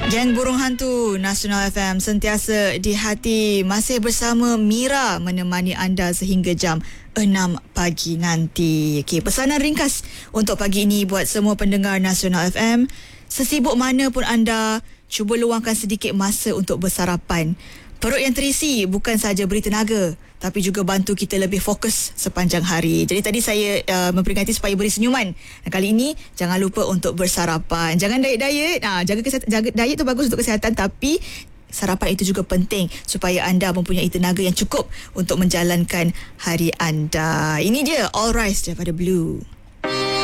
Geng Burung Hantu Nasional FM sentiasa di hati, masih bersama Mira menemani anda sehingga jam 6 pagi nanti. Okey, pesanan ringkas untuk pagi ini buat semua pendengar Nasional FM. Sesibuk mana pun anda, cuba luangkan sedikit masa untuk bersarapan. Perut yang terisi bukan sahaja beri tenaga, tapi juga bantu kita lebih fokus sepanjang hari. Jadi tadi saya memperingati supaya beri senyuman. Dan kali ini jangan lupa untuk bersarapan. Jangan diet-diet. Jaga diet tu bagus untuk kesihatan, tapi sarapan itu juga penting supaya anda mempunyai tenaga yang cukup untuk menjalankan hari anda. Ini dia All Rise daripada Blue.